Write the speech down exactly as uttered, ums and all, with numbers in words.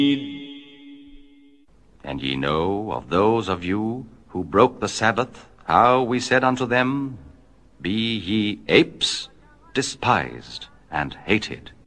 And ye know of those of you who broke the Sabbath, how we said unto them, Be ye apes, despised and hated.